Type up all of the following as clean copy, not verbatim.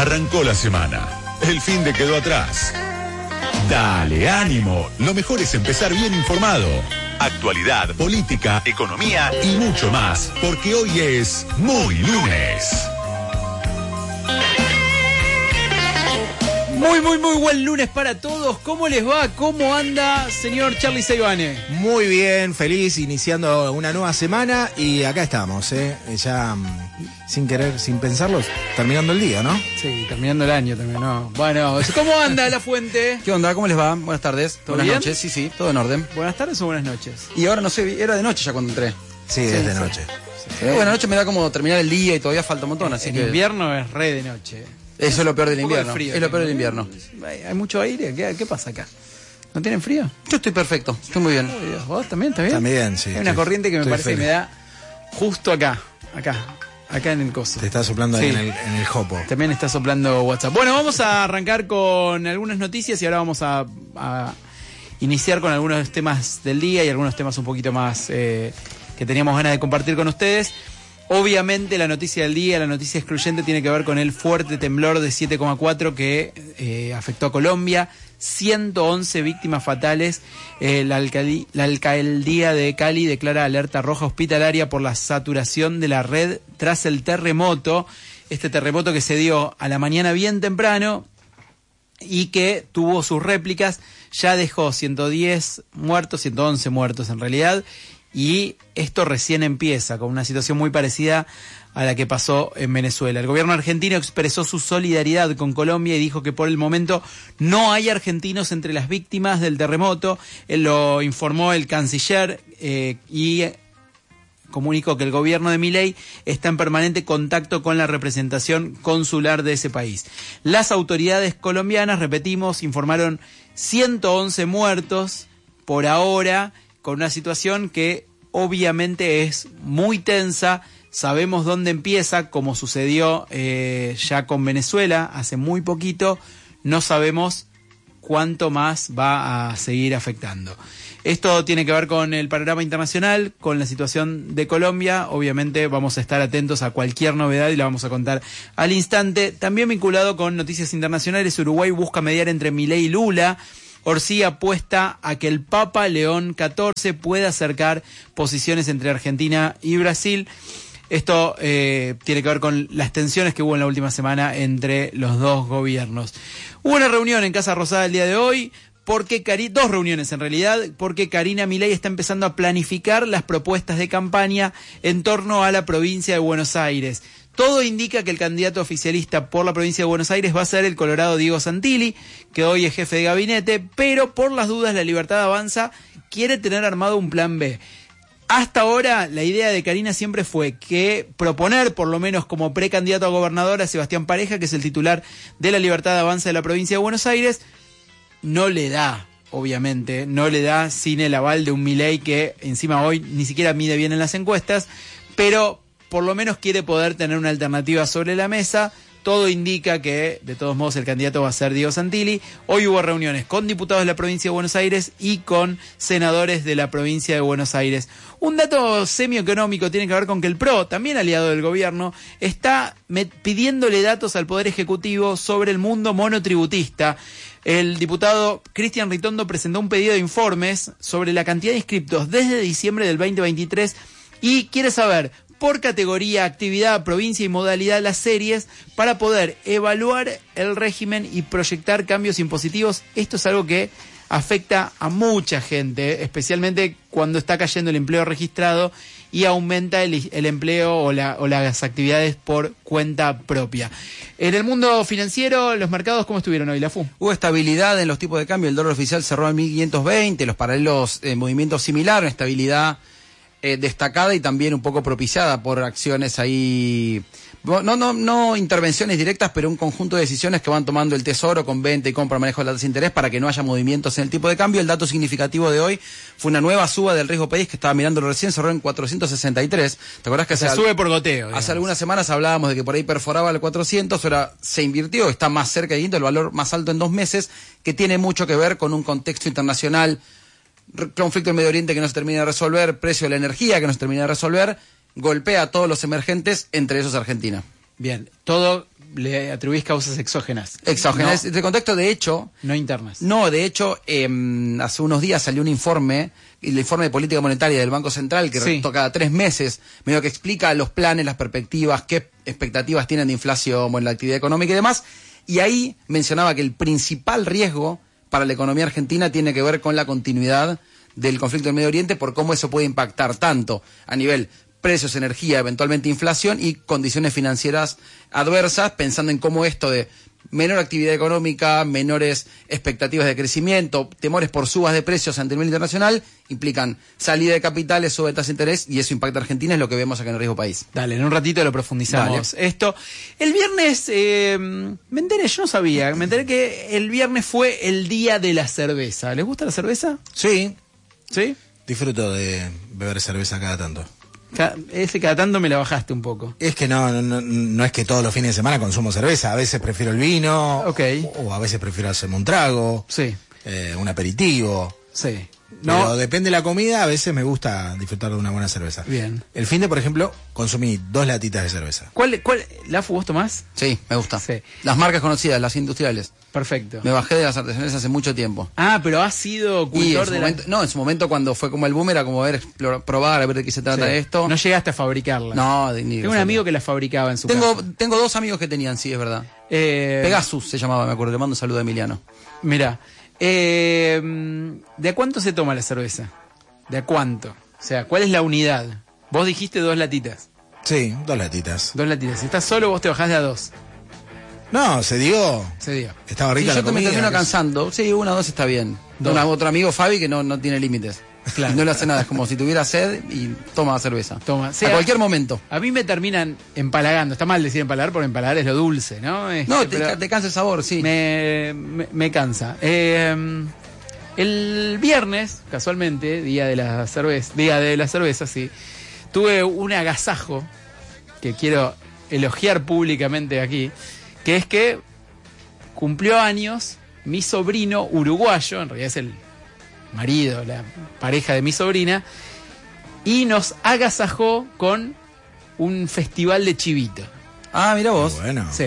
Arrancó la semana. El fin de quedó atrás. Dale ánimo. Lo mejor es empezar bien informado. Actualidad, política, economía y mucho más. Porque hoy es Muy Lunes. Muy buen lunes para todos. ¿Cómo les va? ¿Cómo anda, señor Charly Seivane? Muy bien, feliz, iniciando una nueva semana y acá estamos, ya sin querer, sin pensarlo, terminando el día, ¿no? Sí, terminando el año terminó. Bueno, ¿cómo anda La Fuente? ¿Qué onda? ¿Cómo les va? Buenas tardes. Buenas noches, sí, todo en orden. Buenas tardes o buenas noches. Y ahora no sé, era de noche ya cuando entré. Sí, es de noche. Buena noche me da como terminar el día y todavía falta un montón, así en que... invierno es re de noche. Eso es lo peor del Un poco de invierno. frío, es lo peor del invierno. Hay mucho aire. ¿Qué pasa acá? ¿No tienen frío? Yo estoy perfecto, estoy muy bien. Uy, Dios, ¿vos también? ¿Está bien? También, sí. Hay una corriente que me parece feliz. que me da justo acá en el coso. Te está soplando Sí. ahí en el jopo. También está soplando WhatsApp. Bueno, vamos a arrancar con algunas noticias y ahora vamos a iniciar con algunos temas del día y algunos temas un poquito más que teníamos ganas de compartir con ustedes. Obviamente la noticia del día, la noticia excluyente, tiene que ver con el fuerte temblor de 7,4 que afectó a Colombia. 111 víctimas fatales. La alcaldía de Cali declara alerta roja hospitalaria por la saturación de la red tras el terremoto. Este terremoto que se dio a la mañana bien temprano y que tuvo sus réplicas, ya dejó 110 muertos, 111 muertos en realidad. Y esto recién empieza, con una situación muy parecida a la que pasó en Venezuela. El gobierno argentino expresó su solidaridad con Colombia y dijo que por el momento no hay argentinos entre las víctimas del terremoto. Él lo informó el canciller y comunicó que el gobierno de Milei está en permanente contacto con la representación consular de ese país. Las autoridades colombianas, repetimos, informaron 111 muertos por ahora, con una situación que obviamente es muy tensa. Sabemos dónde empieza, como sucedió ya con Venezuela hace muy poquito. No sabemos cuánto más va a seguir afectando. Esto tiene que ver con el panorama internacional, con la situación de Colombia. Obviamente vamos a estar atentos a cualquier novedad y la vamos a contar al instante. También vinculado con noticias internacionales, Uruguay busca mediar entre Milei y Lula. Orsi apuesta a que el Papa León XIV pueda acercar posiciones entre Argentina y Brasil. Esto tiene que ver con las tensiones que hubo en la última semana entre los dos gobiernos. Hubo una reunión en Casa Rosada el día de hoy, dos reuniones en realidad, porque Karina Milei está empezando a planificar las propuestas de campaña en torno a la provincia de Buenos Aires. Todo indica que el candidato oficialista por la provincia de Buenos Aires va a ser el colorado Diego Santilli, que hoy es jefe de gabinete, pero por las dudas La Libertad Avanza quiere tener armado un plan B. Hasta ahora la idea de Karina siempre fue que proponer por lo menos como precandidato a gobernador a Sebastián Pareja, que es el titular de La Libertad Avanza de la provincia de Buenos Aires. No le da, obviamente, no le da sin el aval de un Milei que encima hoy ni siquiera mide bien en las encuestas, pero por lo menos quiere poder tener una alternativa sobre la mesa. Todo indica que, de todos modos, el candidato va a ser Diego Santilli. Hoy hubo reuniones con diputados de la provincia de Buenos Aires y con senadores de la provincia de Buenos Aires. Un dato semieconómico tiene que ver con que el PRO, también aliado del gobierno, está pidiéndole datos al Poder Ejecutivo sobre el mundo monotributista. El diputado Cristian Ritondo presentó un pedido de informes sobre la cantidad de inscriptos desde diciembre del 2023 y quiere saber por categoría, actividad, provincia y modalidad las series para poder evaluar el régimen y proyectar cambios impositivos. Esto es algo que afecta a mucha gente, especialmente cuando está cayendo el empleo registrado y aumenta el empleo o las actividades por cuenta propia. En el mundo financiero, ¿los mercados cómo estuvieron hoy, Lafu? Hubo estabilidad en los tipos de cambio, el dólar oficial cerró en 1.520, los paralelos movimientos similares, estabilidad destacada y también un poco propiciada por acciones ahí, no intervenciones directas, pero un conjunto de decisiones que van tomando el Tesoro con venta y compra, manejo de la tasa de interés para que no haya movimientos en el tipo de cambio. El dato significativo de hoy fue una nueva suba del riesgo país que estaba mirándolo recién, cerró en 463. ¿Te acordás que se sube por goteo? Hace algunas semanas hablábamos de que por ahí perforaba el 400, ahora se invirtió, está más cerca de el valor más alto en 2 meses, que tiene mucho que ver con un contexto internacional, conflicto en Medio Oriente que no se termina de resolver, precio de la energía que no se termina de resolver, golpea a todos los emergentes, entre esos Argentina. Bien, todo le atribuís causas exógenas. Exógenas. De contexto, de hecho... No internas. No, de hecho, hace unos días salió un informe, el informe de política monetaria del Banco Central, que cada 3 meses, medio que explica los planes, las perspectivas, qué expectativas tienen de inflación, bueno, la actividad económica y demás. Y ahí mencionaba que el principal riesgo para la economía argentina tiene que ver con la continuidad del conflicto del Medio Oriente, por cómo eso puede impactar tanto a nivel precios, energía, eventualmente inflación y condiciones financieras adversas, pensando en cómo esto de menor actividad económica, menores expectativas de crecimiento, temores por subas de precios ante el nivel internacional, implican salida de capitales, sube de tasa de interés, y eso impacta a Argentina, es lo que vemos acá en el Riesgo País. Dale, en un ratito lo profundizamos. Dale. Esto, el viernes, me enteré, yo no sabía, me enteré que el viernes fue el día de la cerveza. ¿Les gusta la cerveza? Sí, ¿Sí? disfruto de beber cerveza cada tanto. Cada tanto me la bajaste un poco. Es que no es que todos los fines de semana consumo cerveza. A veces prefiero el vino. Ok. O a veces prefiero hacerme un trago. Sí. Un aperitivo. Sí. Pero depende de la comida, a veces me gusta disfrutar de una buena cerveza. Bien. El fin de, por ejemplo, consumí 2 latitas de cerveza. ¿Cuál, Lafu, vos tomás? Sí, me gusta. Sí. Las marcas conocidas, las industriales. Perfecto. Me bajé de las artesanales hace mucho tiempo. Ah, pero has sido cultor de en su momento cuando fue como el boom era como ver, probar, a ver de qué se trata esto. No llegaste a fabricarla. No, tengo un amigo que la fabricaba en su casa. Tengo 2 amigos que tenían, sí, es verdad. Pegasus se llamaba, me acuerdo. Le mando un saludo a Emiliano. Mirá, ¿de a cuánto se toma la cerveza? ¿De a cuánto? O sea, ¿cuál es la unidad? Vos dijiste 2 latitas. Sí, 2 latitas. 2 latitas. Si estás solo, vos te bajás de a 2. No, se dio. Estaba rica yo la comida. Yo me termino cansando. Sí, 1 o 2 está bien. Otro amigo, Fabi, que no tiene límites. Claro. Y no le hace nada. Es como si tuviera sed y toma cerveza. Toma. A cualquier momento. A mí me terminan empalagando. Está mal decir empalagar, porque empalagar es lo dulce, ¿no? Te cansa el sabor, sí. Me cansa. El viernes, casualmente, día de la cerveza, sí, tuve un agasajo que quiero elogiar públicamente aquí, que es que cumplió años mi sobrino uruguayo, en realidad es el marido, la pareja de mi sobrina, y nos agasajó con un festival de chivito. Ah, mira vos. Bueno. Sí.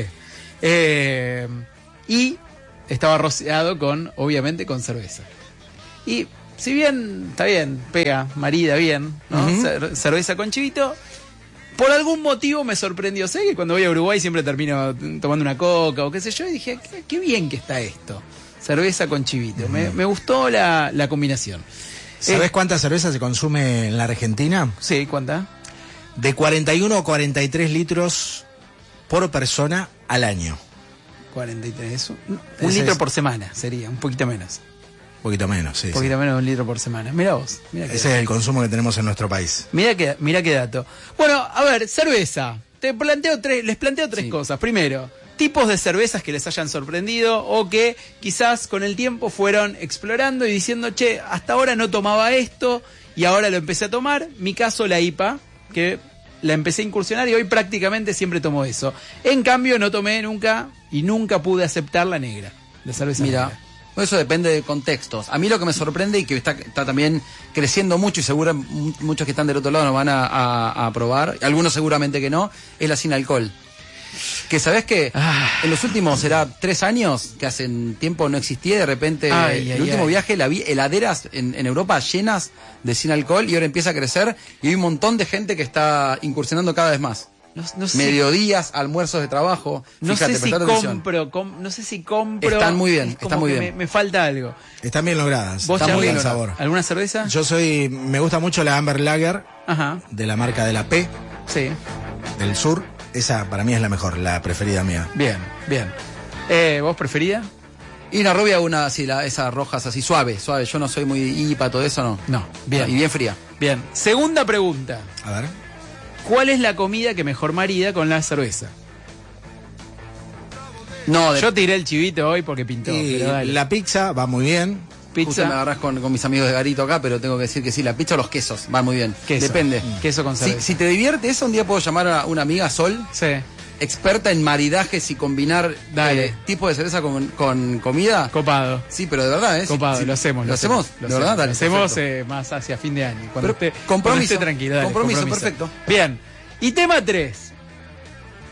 Y estaba rociado obviamente con cerveza. Y si bien, está bien, pega, marida bien, ¿no? Cerveza con chivito, por algún motivo me sorprendió. Sé que cuando voy a Uruguay siempre termino tomando una coca o qué sé yo, y dije, qué bien que está esto. Cerveza con chivito. Me gustó la combinación. ¿Sabés cuánta cerveza se consume en la Argentina? Sí, ¿cuánta? De 41 a 43 litros por persona al año. 43. Un litro por semana sería, un poquito menos. Un poquito menos, sí. Un poquito menos de 1 litro por semana. Mirá vos. Ese es el consumo que tenemos en nuestro país. Mirá qué dato. Bueno, a ver, cerveza. Les planteo 3 cosas. Primero, tipos de cervezas que les hayan sorprendido o que quizás con el tiempo fueron explorando y diciendo, che, hasta ahora no tomaba esto y ahora lo empecé a tomar. Mi caso, la IPA, que la empecé a incursionar y hoy prácticamente siempre tomo eso. En cambio, no tomé nunca y nunca pude aceptar la negra, la cerveza negra. Eso depende de contextos. A mí lo que me sorprende y que está también creciendo mucho, y seguro muchos que están del otro lado nos van a probar, algunos seguramente que no, es la sin alcohol. Que sabés que en los últimos, 3 años, que hace tiempo no existía, y de repente el último viaje la vi heladeras en Europa llenas de sin alcohol, y ahora empieza a crecer y hay un montón de gente que está incursionando cada vez más. No sé. Mediodías, almuerzos de trabajo. No Fíjate, sé si compro. Están muy bien, están muy bien. Me falta algo. Están bien logradas. ¿Vos están muy bien buen sabor. ¿Alguna cerveza? Me gusta mucho la Amber Lager. Ajá. De la marca de la P. Sí. Del sur. Esa para mí es la mejor, la preferida mía. Bien. ¿Vos preferida? Y una rubia, esas rojas así, suave. Yo no soy muy IPA, todo eso, no. No, bien. Y bien fría. Bien. Segunda pregunta. A ver. ¿Cuál es la comida que mejor marida con la cerveza? Yo tiré el chivito hoy porque pintó. Pero dale. La pizza va muy bien. Justo me agarrás con mis amigos de Garito acá, pero tengo que decir que sí, la pizza o los quesos van muy bien. Queso. Depende. Queso con cerveza. Si te divierte eso, un día puedo llamar a una amiga, Sol, experta en maridajes y combinar tipo de cerveza con comida. Copado. Sí, pero de verdad, Copado, lo hacemos. ¿Lo hacemos? ¿De verdad? Dale, lo hacemos más hacia fin de año. Cuando compromiso. esté tranquilo. Dale, compromiso, perfecto. Bien. Y tema 3.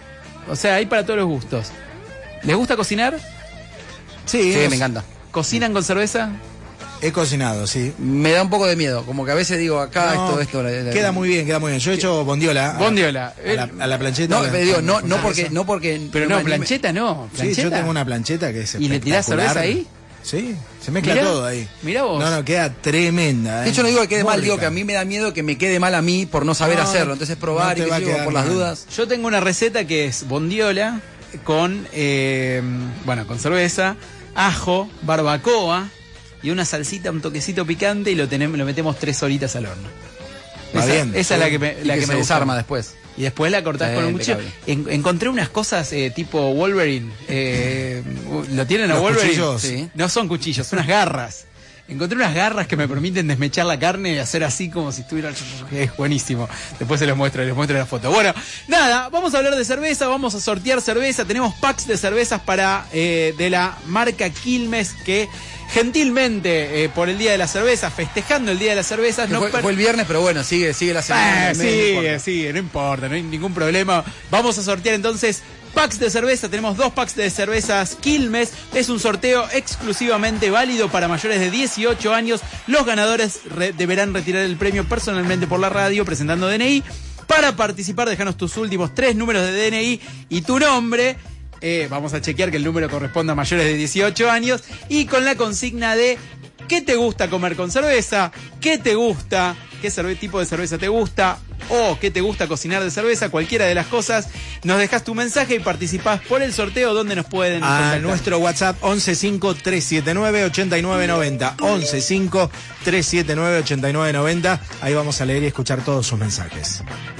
O sea, hay para todos los gustos. ¿Les gusta cocinar? Sí, Sí, me encanta. ¿Cocinan con cerveza? He cocinado, sí. Me da un poco de miedo, como que a veces digo, acá No, esto... Queda muy bien, queda muy bien. Yo he hecho bondiola. Bondiola. A la plancheta. No, pero digo, no porque... Pero no, plancheta no. Sí, ¿Plancheta? yo tengo una plancheta que es ¿Y le tirás espectacular. cerveza ahí? Sí, se mezcla Mirá, todo ahí. mirá vos. No, queda tremenda. De hecho, no digo que quede Muy mal, digo rica. que a mí me da miedo que me quede mal a mí por no saber No, hacerlo. Entonces probar no te y va a que yo, quedar por las mal. dudas. Yo tengo una receta que es bondiola con, con cerveza, ajo, barbacoa y una salsita, un toquecito picante y lo metemos 3 horitas al horno. Va bien. Esa es la que me, Y la que que se me gusta. desarma después. Y después la cortás con un cuchillo. Encontré unas cosas tipo Wolverine. ¿Lo tienen a ¿Los Wolverine? cuchillos? Sí. No son cuchillos, son unas garras. Encontré unas garras que me permiten desmechar la carne y hacer así como si estuviera... Es buenísimo. Después les muestro la foto. Bueno, nada, vamos a hablar de cerveza, vamos a sortear cerveza. Tenemos packs de cervezas para de la marca Quilmes que... Gentilmente, por el Día de la Cerveza, festejando el Día de las Cervezas... Fue el viernes, pero bueno, sigue la semana. no importa, no hay ningún problema. Vamos a sortear entonces packs de cerveza. Tenemos 2 packs de cervezas Quilmes. Es un sorteo exclusivamente válido para mayores de 18 años. Los ganadores deberán retirar el premio personalmente por la radio, presentando DNI. Para participar, déjanos tus últimos 3 números de DNI y tu nombre. Vamos a chequear que el número corresponda a mayores de 18 años y con la consigna de ¿qué te gusta comer con cerveza? ¿Qué te gusta? ¿Qué tipo de cerveza te gusta? ¿O qué te gusta cocinar de cerveza? Cualquiera de las cosas. Nos dejas tu mensaje y participás por el sorteo donde nos pueden A contactar. nuestro WhatsApp 1153798990. 1153798990. Ahí vamos a leer y escuchar todos sus mensajes.